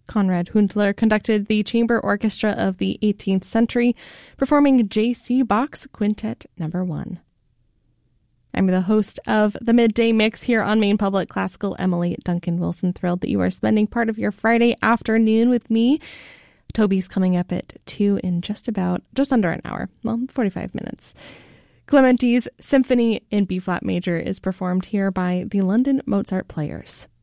Konrad Hundler conducted the chamber orchestra of the 18th century, performing J.C. Bach's Quintet No. 1. I'm the host of the Midday Mix here on Maine Public Classical, Emily Duncan Wilson. Thrilled that you are spending part of your Friday afternoon with me. Toby's coming up at 2 in just under an hour. Well, 45 minutes. Clementi's Symphony in B-flat major is performed here by the London Mozart Players.